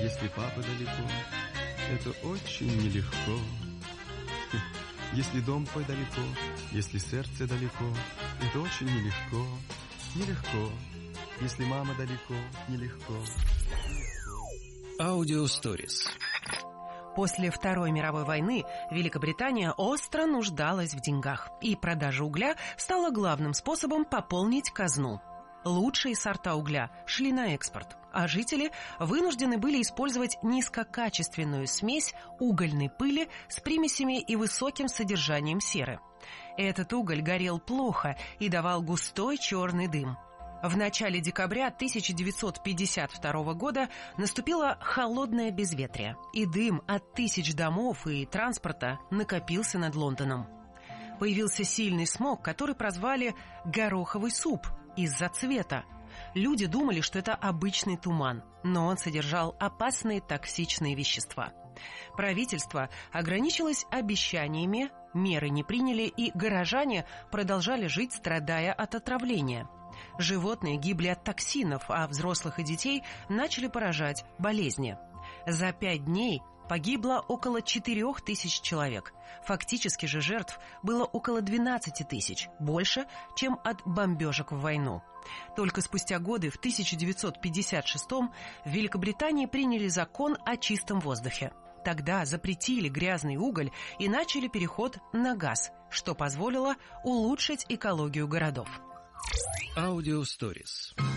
Если папа далеко, это очень нелегко. Если дом твой далеко, если сердце далеко, это очень нелегко. Нелегко. Если мама далеко, нелегко. Аудиосторис. После Второй мировой войны Великобритания остро нуждалась в деньгах, и продажа угля стала главным способом пополнить казну. Лучшие сорта угля шли на экспорт, а жители вынуждены были использовать низкокачественную смесь угольной пыли с примесями и высоким содержанием серы. Этот уголь горел плохо и давал густой черный дым. В начале декабря 1952 года наступило холодное безветрие, и дым от тысяч домов и транспорта накопился над Лондоном. Появился сильный смог, который прозвали «гороховый суп» из-за цвета. Люди думали, что это обычный туман, но он содержал опасные токсичные вещества. Правительство ограничилось обещаниями, меры не приняли, и горожане продолжали жить, страдая от отравления. Животные гибли от токсинов, а взрослых и детей начали поражать болезни. За 5 дней погибло около 4000 человек. Фактически же жертв было около 12 тысяч, больше, чем от бомбежек в войну. Только спустя годы, в 1956-м, в Великобритании приняли закон о чистом воздухе. Тогда запретили грязный уголь и начали переход на газ, что позволило улучшить экологию городов. Аудиосторис.